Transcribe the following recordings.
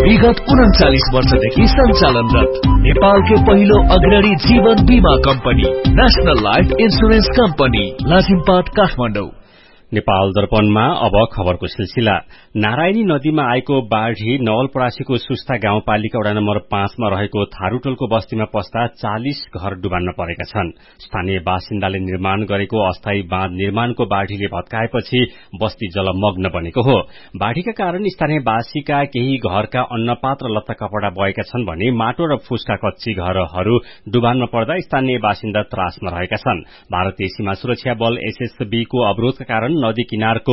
विगत 39 वर्षदेखि सञ्चालनरत नेपालकै पहिलो अग्रणी जीवन बीमा company national life insurance company Lazimpat Kathmandu. Nepal दर्पणमा अब खबरको सिलसिला। नारायणी नदीमा आएको बाढ़ी नवलपरासीको सुस्ता गाउँपालिका वडा नम्बर 5 मा रहेको थारूटोलको बस्तीमा पस्दा 40 घर डुबान्न परेका छन्। स्थानीय बासिन्दाले निर्माण गरेको अस्थायी बाँध निर्माणको बाढ़ीले भत्काएपछि बस्ती जलमग्न बनेको हो। बाढ़ीका कारण स्थानीयवासीका केही घरका अन्नपात्र लत्ता कपड़ा बगेका छन् भने माटो र फुसका कच्ची घरहरू डुबानमा पर्दा स्थानीय बासिन्दा त्रासमा रहेका छन्। भारतीय सीमा सुरक्षा बल एसएसबी को अवरोधका कारण नदी किनारको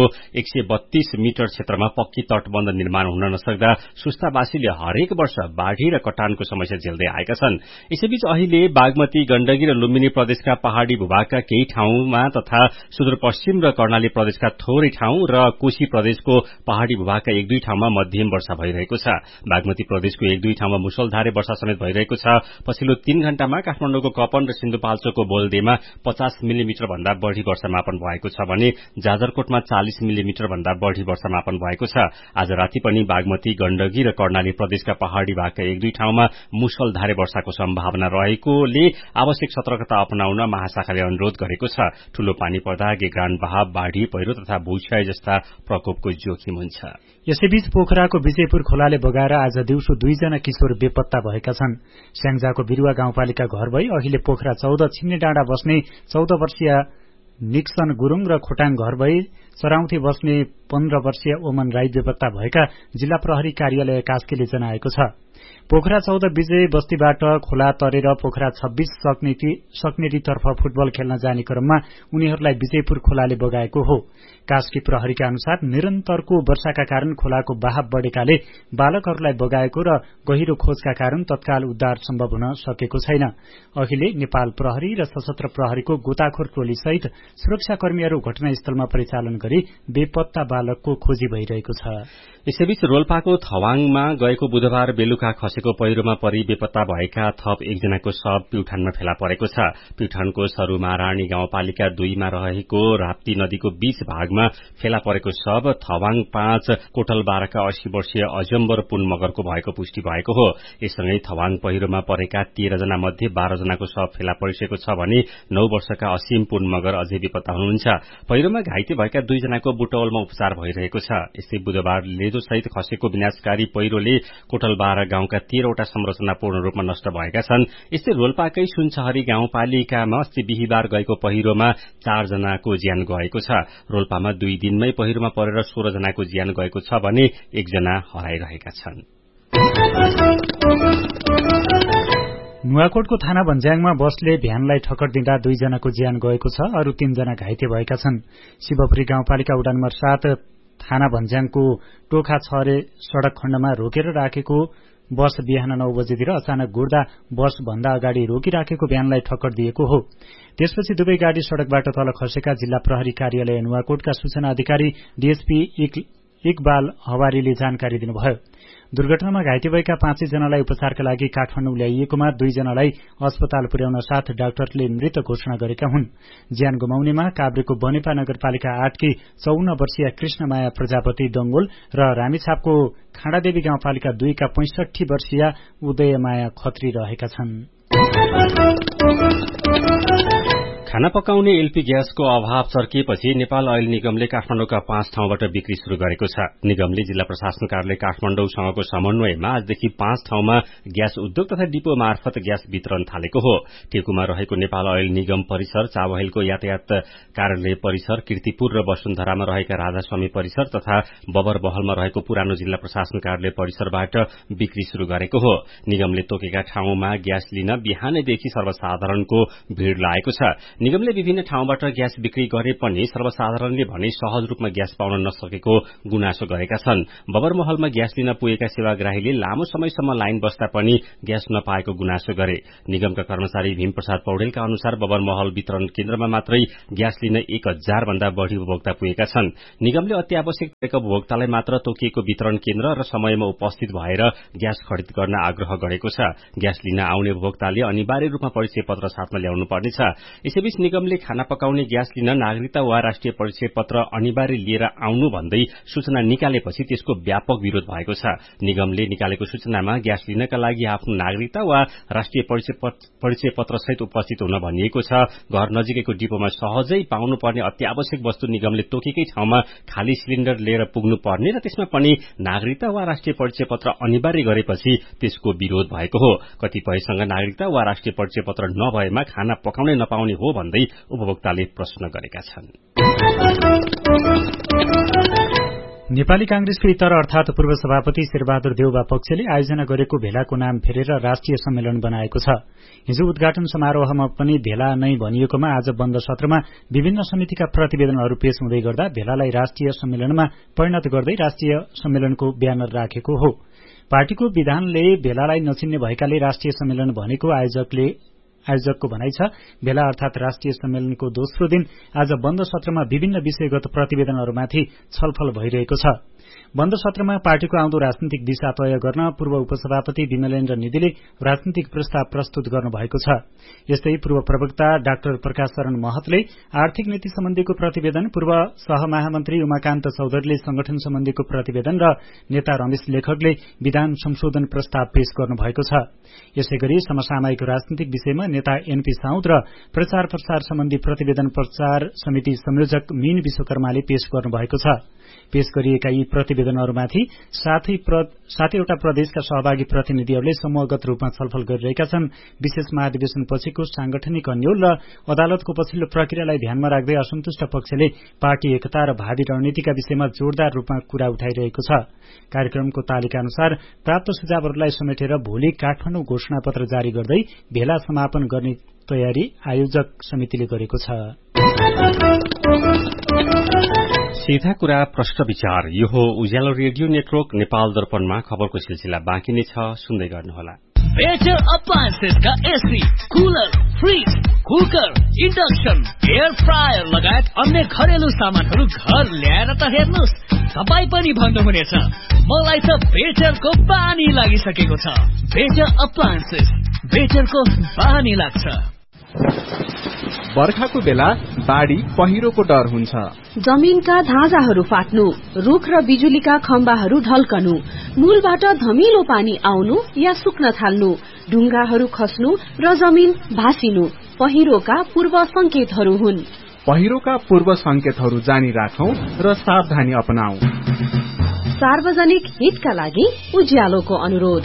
132 मिटर क्षेत्रमा पक्की तटबन्ध निर्माण हुन नसक्दा सुस्तावासीले हरेक वर्ष बाढ़ी र कटानको समस्या झेल्दै आएका छन्। यसैबीच अहिले बागमती, गण्डकी र लुम्बिनी प्रदेशका पहाड़ी भूभागका केही ठाउँमा तथा सुदूरपश्चिम र कर्णाली प्रदेशका थोरै ठाउँ र कोशी प्रदेशको पहाड़ी भूभागका एक दुई ठाउँमा मध्यम वर्षा भइरहेको छ। बागमती प्रदेशको एक दुई ठाउँमा मुसलधारे वर्षा समेत भइरहेको छ। पछिल्लो 3 घण्टामा काठमाडौँको कपन र सिन्धुपाल्चोकको बोलदेमा 50 मिलिमिटर भन्दा बढ़ी वर्षामापन भएको छ भने जाजरकोटमा 40 मिलिमिटर भन्दा बढ़ी वर्षामापन भएको छ। आज राति पनि बागमती, गण्डकी र कर्णाली प्रदेशका पहाड़ी भागका एक दुई ठाउँमा मुसलधारे वर्षाको सम्भावना रहेकोले आवश्यक सतर्कता अपनाउन महाशाखाले अनुरोध गरेको छ। ठूलो पानी पर्दा गेग्रान बहाव, बाढ़ी, पहिरो तथा भूक्षय जस्ता प्रकोपको जोखिम हुन्छ। यसैबीच पोखराको विजयपुर खोलाले बगाएर आज दिउँसो 2 जना किशोर बेपत्ता भएका छन्। स्याङ्जाको बिरुवा गाउँपालिका घर भई अहिले पोखरा 14 छिन्ने डाँडा बस्ने 14 वर्षीय निक्सन गुरूङ र खोटाङ घर भई सराउथी बस्ने 15 वर्षीय ओमन राई बेपत्ता भएका जिल्ला प्रहरी कार्यालय कास्कीले जनाएको छ। पोखरा 14 विजय बस्तीबाट खोला तरेर पोखरा 26 सक्नेरीतर्फ फुटबल खेल्न जाने क्रममा उनीहरूलाई विजयपुर खोलाले बगाएको हो। कास्की प्रहरीका अनुसार निरन्तरको वर्षाका कारण खोलाको बहाव बढ़ेकाले बालकहरूलाई बगाएको र गहिरो खोजका कारण तत्काल उद्धार सम्भव हुन सकेको छैन। अहिले नेपाल प्रहरी र सशस्त्र प्रहरीको गोताखोर टोली सहित सुरक्षाकर्मीहरू घटनास्थलमा परिचालन गरी बेपत्ता बालकको खोजी भइरहेको छ। यसैबीच रोल्पाको थवाङमा गएको बुधबार बेलुका खसेको पहिरोमा परि बेपत्ता भएका थप एकजनाको शव प्युठानमा फेला परेको छ। प्युठानको सरूमारानी गाउँपालिका 2 मा रहेको राप्ती नदीको बीच भागमा फेला परेको शव थवाङ 5 कोटलबाराका 80 वर्षीय अजम्बर पुन मगरको भएको पुष्टि भएको हो। यससँगै थवाङ पहिरोमा परेका 13 जना मध्ये 12 जनाको शव फेला परिसकेको छ भने 9 वर्षका असीम पुन मगर अझै बेपत्ता हुनुहुन्छ। पहिरोमा घाइते भएका 2 जनाको बुटवलमा उपचार भइरहेको छ। यस्तै बुधबार सहित खसेको विनाशकारी पहिरोले कोटलबारा गाउँका 13 वटा संरचना पूर्ण रूपमा नष्ट भएका छन्। यस्तै रोल्पाकै सुनचहरी गाउँपालिकामा अस्ति बिहिबार गएको पहिरोमा 4 जनाको ज्यान गएको छ। रोल्पामा 2 दिनमै पहिरोमा परेर 16 जनाको ज्यान गएको छ भने 1 जना हराइरहेका छन्। नुवाकोटको थाना भन्ज्याङमा बसले भ्यानलाई ठक्कर दिँदा 2 जनाको ज्यान गएको छ। अरू 3 जना घाइते भएका छन्। शिवपुरी गाउँपालिका वडा नम्बर 7 थाना भन्ज्याङको टोखा छरे सड़क खण्डमा रोकेर राखेको बस बिहान 9 बजेतिर अचानक गुड्दा बस भन्दा अगाडि रोकिराखेको भ्यानलाई ठक्कर दिएको हो। त्यसपछि दुवै गाडी सड़कबाट तल खसेका जिल्ला प्रहरी कार्यालय नुवाकोटका सूचना अधिकारी डीएसपी इकबाल हवारीले जानकारी दिनुभयो। दुर्घटनामा घाइते भएका 5 जनालाई उपचारका लागि काठमाडौँ ल्याइएकोमा 2 जनालाई अस्पताल पुर्याउन साथ डाक्टरले मृत घोषणा गरेका हुन्। ज्यान गुमाउनेमा काभ्रेको बनेपा नगरपालिका 8 की 54 वर्षीय कृष्णमाया प्रजापति डंगोल र रामेछापको खाँडादेवी गाउँपालिका 2 का 65 वर्षीय उदयमाया खत्री रहेका छन्। खाना पकाउने एलपी ग्यासको अभाव चर्किएपछि नेपाल अयल निगमले काठमाडौँका 5 ठाउँबाट बिक्री शुरू गरेको छ। निगमले जिल्ला प्रशासन कार्यालय काठमाडौँसँगको समन्वयमा आजदेखि 5 ठाउँमा ग्यास उद्योग तथा डिपो मार्फत ग्यास वितरण थालेको हो। टेकुमा रहेको नेपाल अयल निगम परिसर, चाबहिलको यातायात कार्यालय परिसर, कीर्तिपुर र वसुन्धरामा रहेका राधास्वामी परिसर तथा बबरबहलमा रहेको पुरानो जिल्ला प्रशासन कार्यालय परिसरबाट बिक्री शुरू गरेको हो। निगमले तोकेका ठाउँमा ग्यास लिन बिहानैदेखि सर्वसाधारणको भीड़ लागेको छ। निगमले विभिन्न ठाउँबाट ग्यास बिक्री गरे पनि सर्वसाधारणले भने सहज रूपमा ग्यास पाउन नसकेको गुनासो गरेका छन्। बबरमहलमा ग्यास लिन पुगेका सेवाग्राहीले लामो समयसम्म लाइन बस्दा पनि ग्यास नपाएको गुनासो गरे। निगमका कर्मचारी भीमप्रसाद पौडेलका अनुसार बबरमहल वितरण केन्द्रमा मात्रै ग्यास लिन 1000 भन्दा बढ़ी उपभोक्ता पुगेका छन्। निगमले अत्यावश्यक परेका उपभोक्तालाई मात्र तोकिएको वितरण केन्द्र र समयमा उपस्थित भएर ग्यास खरिद गर्न आग्रह गरेको छ। ग्यास लिन आउने उपभोक्ताले अनिवार्य रूपमा परिचय पत्र साथमा ल्याउनु पर्नेछ। यसैबीच निगमले खाना पकाउने ग्यास लिन नागरिकता वा राष्ट्रिय परिचय पत्र अनिवार्य लिएर आउनु भन्दै सूचना निकालेपछि त्यसको व्यापक विरोध भएको छ। निगमले निकालेको सूचनामा ग्यास लिनका लागि आफ्नो नागरिकता वा राष्ट्रिय परिचय पत्र सहित उपस्थित हुन भनिएको छ। घर नजिकैको डिपोमा सहजै पाउनुपर्ने अत्यावश्यक वस्तु निगमले तोकेकै ठाउँमा खाली सिलिण्डर लिएर पुग्नु पर्ने र त्यसमा पनि नागरिकता वा राष्ट्रिय परिचय पत्र अनिवार्य गरेपछि त्यसको विरोध भएको हो। कतिपयसँग नागरिकता वा राष्ट्रिय परिचय पत्र नभएमा खाना पकाउनै नपाउने हो भन्दै उपभोक्ताले प्रश्न गरेका छन्। नेपाली कांग्रेसको इतर अर्थात पूर्व सभापति शेरबहादुर देउवा पक्षले आयोजना गरेको भेलाको नाम फेरेर राष्ट्रिय सम्मेलन बनाएको छ। हिजो उद्घाटन समारोहमा पनि भेला नै भनिएकोमा आज बन्द सत्रमा विभिन्न समितिका प्रतिवेदनहरू पेश हुँदै गर्दा भेलालाई राष्ट्रिय सम्मेलनमा परिणत गर्दै राष्ट्रिय सम्मेलनको ब्यानर राखेको हो। पार्टीको विधानले भेलालाई नचिन्ने भएकाले राष्ट्रिय सम्मेलन भनेको आयोजकको भनाइ छ। भेला अर्थात राष्ट्रिय सम्मेलनको दोस्रो दिन आज बन्द सत्रमा विभिन्न विषयगत प्रतिवेदनहरूमाथि छलफल भइरहेको छ। बन्द सत्रमा पार्टीको आउँदो राजनीतिक दिशा तय गर्न पूर्व उपसभापति विमलेन्द्र निधिले राजनीतिक प्रस्ताव प्रस्तुत गर्नुभएको छ। यस्तै पूर्व प्रवक्ता डाक्टर प्रकाश शरण महतले आर्थिक नीति सम्बन्धीको प्रतिवेदन, पूर्व सहमहामन्त्री उमाकान्त चौधरीले संगठन सम्बन्धीको प्रतिवेदन र नेता रमेश लेखकले विधान संशोधन प्रस्ताव पेश गर्नुभएको छ। यसैगरी समसामयिक राजनीतिक विषयमा नेता एनपी साउद र प्रचार प्रसार सम्बन्धी प्रतिवेदन प्रचार समिति संयोजक मीन विश्वकर्माले पेश गर्नुभएको छ। पेश गरिएका यी प्रतिवेदनहरूमाथि सातैवटा प्रदेशका सहभागी प्रतिनिधिहरूले समूहगत रूपमा छलफल गरिरहेका छन्। विशेष महाधिवेशन पछिको सांगठनिक अन्यल र अदालतको पछिल्लो प्रक्रियालाई ध्यानमा राख्दै असन्तुष्ट पक्षले पार्टी एकता र भावी रणनीतिका विषयमा जोरदार रूपमा कुरा उठाइरहेको छ। कार्यक्रमको तालिका अनुसार प्राप्त सुझावहरूलाई समेटेर भोलि काठमाडौँ घोषणापत्र जारी गर्दै भेला समापन गर्ने तयारी आयोजक समितिले गरेको छ। सीधा कुरा प्रश्न विचार। यो हो उज्यालो रेडियो नेटवर्क नेपाल दर्पणमा खबरको सिलसिला बाँकी नै छ, सुन्दै गर्नुहोला। Better अप्लायन्सेसका AC, cooler, fridge, cooker, induction, air fryer लगायत अन्य घरेलु सामानहरू घर ल्याएर त हेर्नुहोस्, तपाईँ पनि भन्नुहुनेछ मलाई त बेटरको बानी लागिसकेको छ। बेटर अप्लायन्सेस, बेटरको बानी लाग्छ। बर्खाको बेला बाढी पहिरोको डर हुन्छ। जमिनका धाजाहरू फाट्नु, रुख र बिजुलीका खम्बाहरू ढल्कनु, मूलबाट धमिलो पानी आउनु या सुक्न थाल्नु, ढुङ्गाहरू खस्नु र जमिन भासिनु पहिरोका पूर्व संकेतहरू हुन्। पहिरोका पूर्व संकेतहरू जानी राखौं र सावधानी अपनाऊ। सार्वजनिक हितका लागि उज्यालोको अनुरोध।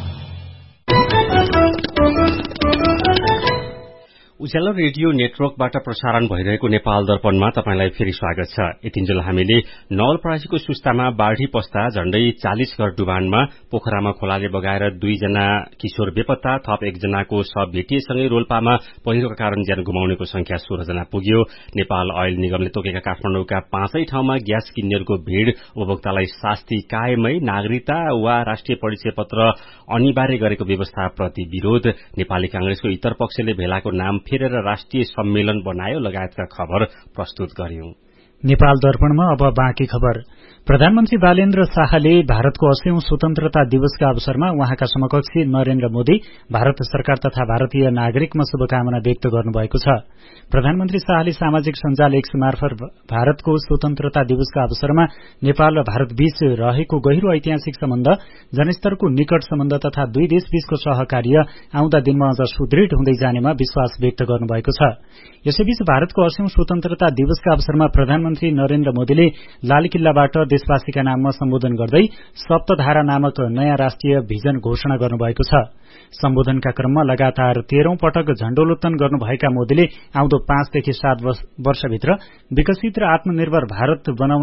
उज्यालो रेडियो नेटवर्कबाट प्रसारण भइरहेको नेपाल दर्पणमा तपाईंलाई फेरि स्वागत छ। यतिन्जेल हामीले नवलपरासीको सुस्तामा बाढ़ी पस्दा झण्डै 40 घर डुबानमा पोखरामा खोलाले बगाएर 2 जना किशोर बेपत्ता, थप 1 जनाको शव भेटिएसँगै रोल्पामा पहिरोका कारण ज्यान गुमाउनेको संख्या 16 जना पुग्यो। नेपाल ऑयल निगमले तोकेका काठमाडौँका 5 ठाउँमा ग्यास किन्नेहरूको भीड़, उपभोक्तालाई शास्ति कायमै नागरिकता वा राष्ट्रिय परिचय पत्र अनिवार्य गरेको व्यवस्थाप्रति विरोध, नेपाली कांग्रेसको इतर पक्षले भेलाको नाम फेरेर राष्ट्रिय सम्मेलन बनायो लगायतका खबर प्रस्तुत गर्यौं। नेपाल दर्पणमा अब बाँकी खबर। प्रधानमन्त्री बालेन्द्र शाहले भारतको 80औं स्वतन्त्रता दिवसका अवसरमा उहाँका समकक्षी नरेन्द्र मोदी, भारत सरकार तथा भारतीय नागरिकमा शुभकामना व्यक्त गर्नुभएको छ। प्रधानमन्त्री शाहले सामाजिक सञ्जाल एक्स मार्फत भारतको स्वतन्त्रता दिवसका अवसरमा नेपाल र भारत बीच रहेको गहिरो ऐतिहासिक सम्बन्ध, जनस्तरको निकट सम्बन्ध तथा दुई देशबीचको सहकार्य आउँदा दिनमा अझ सुदृढ हुँदै जानेमा विश्वास व्यक्त गर्नुभएको छ। यसैबीच भारतको 80औं स्वतन्त्रता दिवसका अवसरमा प्रधानमन्त्री नरेन्द्र मोदीले लालकिल्लाबाट देशवासीका नाममा सम्बोधन गर्दै सप्तधारा नामक नयाँ राष्ट्रिय भिजन घोषणा गर्नुभएको छ। सम्बोधनका क्रममा लगातार 13औं पटक झण्डोत्तोलन गर्नुभएका मोदीले आउँदो 5 देखि 7 वर्षभित्र विकसित र आत्मनिर्भर भारत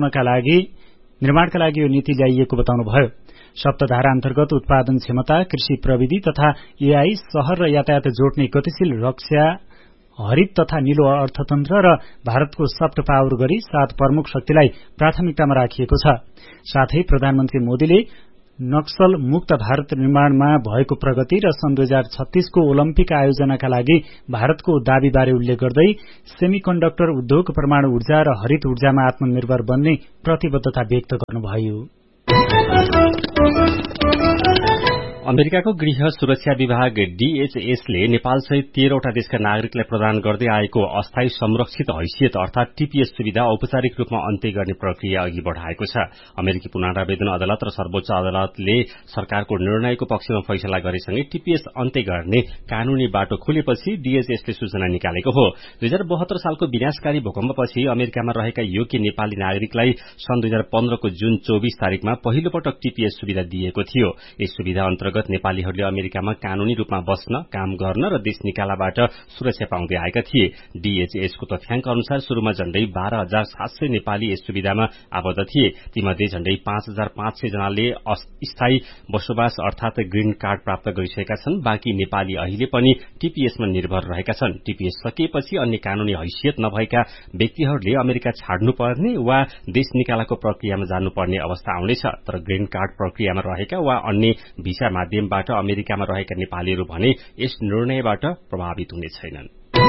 निर्माणका लागि यो नीति ल्याइएको बताउनुभयो। सप्तधारा अन्तर्गत उत्पादन क्षमता, कृषि प्रविधि तथा एआई, शहर र यातायात जोड्ने गतिशील रक्षा, हरित तथा नीलो अर्थतन्त्र र भारतको सफ्ट पावर गरी 7 प्रमुख शक्तिलाई प्राथमिकतामा राखिएको छ। साथै प्रधानमन्त्री मोदीले नक्सल मुक्त भारत निर्माणमा भएको प्रगति र सन् 2036 को ओलम्पिक आयोजनाका लागि भारतको दावीबारे उल्लेख गर्दै सेमीकन्डक्टर उद्योग, परमाणु ऊर्जा र हरित ऊर्जामा आत्मनिर्भर बन्ने प्रतिबद्धता व्यक्त गर्नुभयो। अमेरिकाको गृह सुरक्षा विभाग डीएचएसले नेपालसहित 13 वटा देशका नागरिकलाई प्रदान गर्दै आएको अस्थायी संरक्षित हैसियत अर्थात टीपीएस सुविधा औपचारिक रूपमा अन्त्य गर्ने प्रक्रिया अघि बढ़ाएको छ। अमेरिकी पुनरावेदन अदालत र सर्वोच्च अदालतले सरकारको निर्णयको पक्षमा फैसला गरेसँगै टीपीएस अन्त्य गर्ने कानूनी बाटो खुलेपछि डीएचएसले सूचना निकालेको हो। 2072 सालको विनाशकारी भूकम्पपछि अमेरिकामा रहेका योग्य नेपाली नागरिकलाई सन् 2015 को जुन 24 तारिकमा पहिलो पटक टीपीएस सुविधा दिएको थियो। यस सुविधा अन्तर्गत नेपालीहरूले अमेरिकामा कानूनी रूपमा बस्न, काम गर्न र देश निकालाबाट सुरक्षा पाउँदै आएका थिए। डीएचएसको तथ्याङ्क अनुसार शुरूमा झण्डै 12,700 नेपाली यस सुविधामा आबद्ध थिए। तीमध्ये झण्डै 5,500 जनाले स्थायी बसोबास अर्थात ग्रीन कार्ड प्राप्त गरिसकेका छन्। बाँकी नेपाली अहिले पनि टीपीएसमा निर्भर रहेका छन्। टीपीएस सकिएपछि अन्य कानूनी हैसियत नभएका व्यक्तिहरूले अमेरिका छाड्नुपर्ने वा देश निकालाको प्रक्रियामा जानुपर्ने अवस्था आउनेछ। तर ग्रीन कार्ड प्रक्रियामा रहेका वा अन्य भिसा माध्यमबाट अमेरिकामा रहेका नेपालीहरू भने यस निर्णयबाट प्रभावित हुने छैनन्।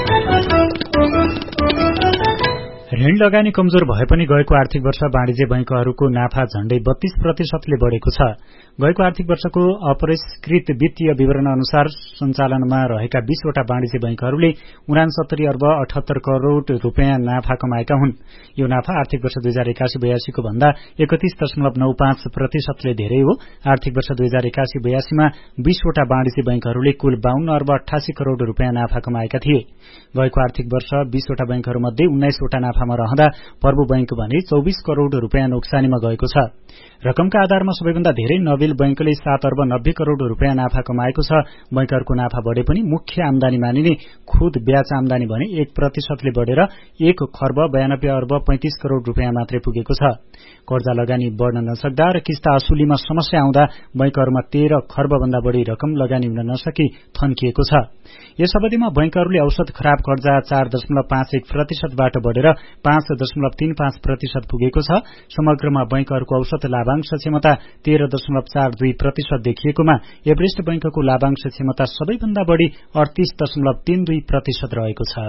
ऋण लगानी कमजोर भए पनि गएको आर्थिक वर्ष वाणिज्य बैंकहरूको नाफा झण्डै 32% बढेको छ। गएको आर्थिक वर्षको अपरिष्कृत वित्तीय विवरण अनुसार सञ्चालनमा रहेका 20 वटा वाणिज्य बैंकहरूले 69 अर्ब 78 करोड़ रूपियाँ नाफा कमाएका हुन्। यो नाफा आर्थिक वर्ष 2081-82 को भन्दा 31.95% ले धेरै हो। आर्थिक वर्ष 2081-82 मा 20 वटा वाणिज्य बैंकहरूले कुल 52 अर्ब 88 करोड़ रूपियाँ नाफा कमाएका थिए। गएको आर्थिक वर्ष 20 वटा बैंकहरूमध्ये 19 वटा नाफामा रहँदा पर्वो बैंक भने 24 करोड़ रूपियाँ नोक्सानीमा गएको छ। रकमका आधारमा सबैभन्दा धेरै नबिल बैंकले 7 अर्ब 90 करोड़ रूपियाँ नाफा कमाएको छ। बैंकहरूको नाफा बढे पनि मुख्य आमदानी मानिने खुद ब्याज आमदानी भने 1% ले बढेर 1 खर्ब 92 अर्ब 35 करोड़ रूपियाँ मात्रै पुगेको छ। कर्जा लगानी बढ्न नसक्दा र किस्ता असुलीमा समस्या आउँदा बैंकहरूमा 13 खर्ब भन्दा बढी रकम लगानी हुन नसकी थन्किएको छ। यस अवधिमा बैंकहरूले औसत खराब कर्जा 4.51% बाट बढेर 5.35% पुगेको छ। समग्रमा बैंकहरूको औसत लाभांश क्षमता 13.42% देखिएकोमा एभरेस्ट बैंकको लाभांश क्षमता सबैभन्दा बढी 38.32% रहेको छ।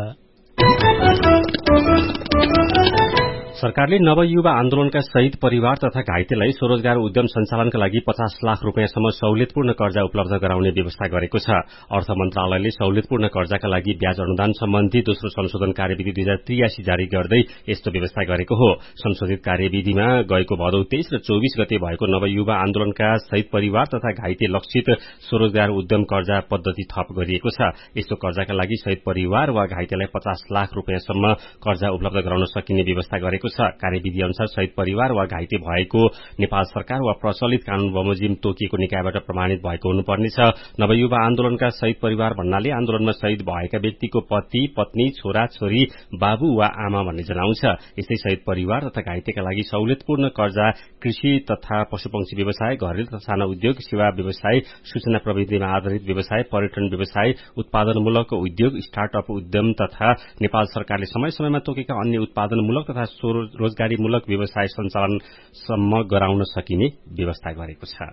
सरकारले नवयुवा आन्दोलनका शहीद परिवार तथा घाइतेलाई स्वरोजगार उद्यम सञ्चालनका लागि 50 लाख रूपियाँसम्म सहुलियतपूर्ण कर्जा उपलब्ध गराउने व्यवस्था गरेको छ। अर्थ मन्त्रालयले सहुलियतपूर्ण कर्जाका लागि ब्याज अनुदान सम्बन्धी दोस्रो संशोधन कार्यविधि 2083 जारी गर्दै यस्तो व्यवस्था गरेको हो। संशोधित कार्यविधिमा गएको भदौ 23 र 24 गते भएको नवयुवा आन्दोलनका शहीद परिवार तथा घाइते लक्षित स्वरोजगार उद्यम कर्जा पद्धति थप गरिएको छ। यस्तो कर्जाका लागि शहीद परिवार वा घाइतेलाई 50 लाख रूपियाँसम्म कर्जा उपलब्ध गराउन सकिने व्यवस्था गरेको छ। कार्यविधि अनुसार शहीद परिवार वा घाइते भएको नेपाल सरकार वा प्रचलित कानून बमोजिम तोकिएको निकायबाट प्रमाणित भएको हुनुपर्नेछ। नवयुवा आन्दोलनका शहीद परिवार भन्नाले आन्दोलनमा शहीद भएका व्यक्तिको पति, पत्नी, छोरा, छोरी, बाबु वा आमा भन्ने जनाउँछ। यस्तै शहीद परिवार तथा घाइतेका लागि सहुलियतपूर्ण कर्जा कृषि तथा पशुपक्षी व्यवसाय, घरेलु तथा साना उद्योग, सेवा व्यवसाय, सूचना प्रविधिमा आधारित व्यवसाय, पर्यटन व्यवसाय, उत्पादनमूलक उद्योग, स्टार्टअप उद्यम तथा नेपाल सरकारले समय समयमा तोकेका अन्य उत्पादनमूलक तथा रोजगारीमूलक व्यवसाय सञ्चालनसम्म गराउन सकिने व्यवस्था गरेको छ।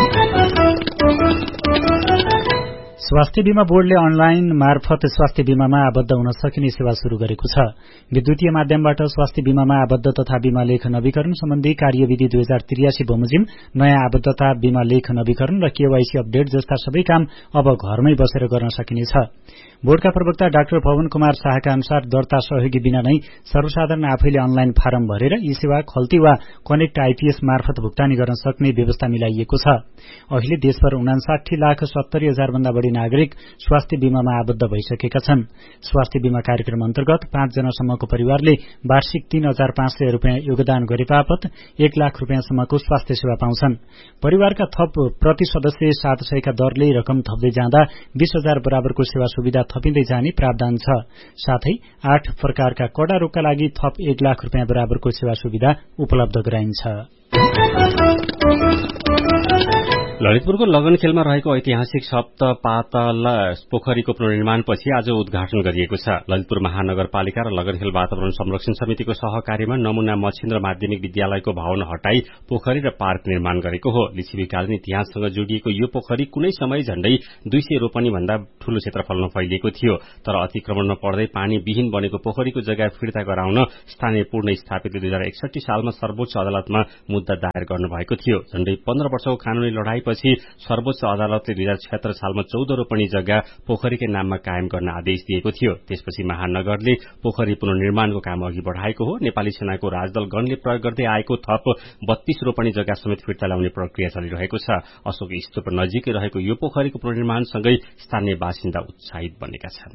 स्वास्थ्य बीमा बोर्डले अनलाइन मार्फत स्वास्थ्य बीमामा आबद्ध हुन सकिने सेवा शुरू गरेको छ। विद्युतीय माध्यमबाट स्वास्थ्य बीमामा आबद्ध तथा बीमा लेख नवीकरण सम्बन्धी कार्यविधि 2083 बमोजिम नयाँ आबद्धता, बीमा लेख नवीकरण र केवाईसी अपडेट जस्ता सबै काम अब घरमै बसेर गर्न सकिनेछ। बोर्डका प्रवक्ता डाक्टर पवन कुमार शाहका अनुसार दर्ता सहयोगी बिना नै सर्वसाधारण आफैले अनलाइन फारम भरेर ई सेवा खल्ती वा कनेक्ट आईपीएस मार्फत भुक्तानी गर्न सक्ने व्यवस्था मिलाइएको छ। अहिले देशभर 59,70,000 भन्दा बढी नागरिक स्वास्थ्य बीमामा आबद्ध भइसकेका छन्। स्वास्थ्य बीमा कार्यक्रम अन्तर्गत 5 जनासम्मको परिवारले वार्षिक 3,500 रूपियाँ योगदान गरे बापत 1 लाख रूपियाँसम्मको स्वास्थ्य सेवा पाउँछन्। परिवारका थप प्रति सदस्य 700 का दरले रकम थप्दै जाँदा 20,000 बराबरको सेवा सुविधा थपिँदै जाने प्रावधान छ। साथै 8 प्रकारका कडा रोगका लागि थप 1 लाख रूपियाँ बराबरको सेवा सुविधा उपलब्ध गराइन्छ। ललितपुरको लगनखेलमा रहेको ऐतिहासिक सप्तपातल पोखरीको पुनर्निर्माणपछि आज उद्घाटन गरिएको छ। ललितपुर महानगरपालिका र लगनखेल वातावरण संरक्षण समितिको सहकार्यमा नमुना मछिन्द्र माध्यमिक विद्यालयको भवन हटाई पोखरी र पार्क निर्माण गरेको हो। लिच्छवीकालीन इतिहाससँग जोडिएको यो पोखरी कुनै समय झण्डै 200 रोपनी भन्दा ठूलो क्षेत्रफलमा फैलिएको थियो। तर अतिक्रमणमा पर्दै पानी विहीन बनेको पोखरीको जग्गा फिर्ता गराउन स्थानीय पुनर्स्थापितले 2061 सालमा सर्वोच्च अदालतमा मुद्दा दायर गर्नुभएको थियो। झण्डै 15 वर्षको कानूनी लडाईपछि भएपछि सर्वोच्च अदालतले 2076 सालमा 14 रोपनी जग्गा पोखरीकै नाममा कायम गर्न आदेश दिएको थियो। त्यसपछि महानगरले पोखरी पुनर्निर्माणको काम अघि बढ़ाएको हो। नेपाली सेनाको राजदल गणले प्रयोग गर्दै आएको थप 32 रोपनी जग्गा समेत फिर्ता ल्याउने प्रक्रिया चलिरहेको छ। अशोक स्तूप नजिकै रहेको यो पोखरीको पुनर्निर्माणसँगै स्थानीय बासिन्दा उत्साहित बनेका छन्।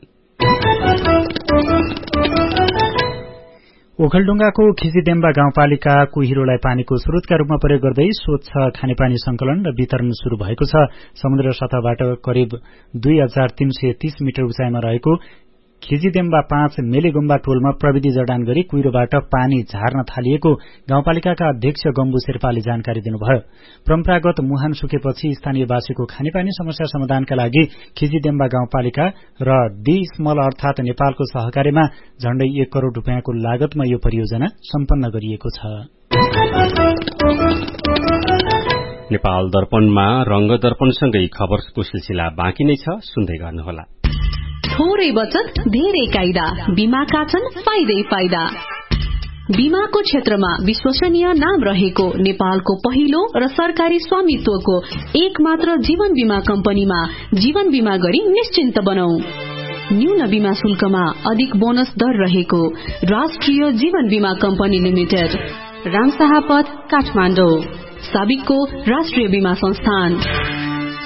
ओखलढुंगाको खिजीडेम्बा गाउँपालिका कुहिरोलाई पानीको स्रोतका रूपमा प्रयोग गर्दै स्वच्छ खानेपानी संकलन र वितरण शुरू भएको छ। समुद्र सतहबाट करिब 2330 मिटर उचाइमा रहेको खिजीडेम्बा 5 मेलेगुम्बा टोलमा प्रविधि जडान गरी कुहिरोबाट पानी झार्न थालिएको गाउँपालिकाका अध्यक्ष गम्बु शेर्पाले जानकारी दिनुभयो। परम्परागत मुहान सुकेपछि स्थानीयवासीको खानेपानी समस्या समाधानका लागि खिजीडेम्बा गाउँपालिका र डी स्मल अर्थात नेपालको सहकार्यमा झण्डै 1 करोड़ रूपियाँको लागतमा यो परियोजना सम्पन्न गरिएको छ। नेपाल दर्पणमा रंग दर्पणसँगै खबरको सिलसिला बाँकी नै छ, सुन्दै गर्नुहोला। थोरै बचत धेरै कायदा, बीमाका छन् फाइदै फाइदा। बीमाको क्षेत्रमा विश्वसनीय नाम रहेको नेपालको पहिलो र सरकारी स्वामित्वको एक मात्र जीवन बीमा कम्पनीमा जीवन बीमा गरी निश्चिन्त बनौ। न्यून बीमा शुल्कमा अधिक बोनस दर रहेको राष्ट्रिय जीवन बीमा कम्पनी लिमिटेड, रामशाह पथ, काठमाडौँ। साबिकको राष्ट्रिय बीमा संस्थान।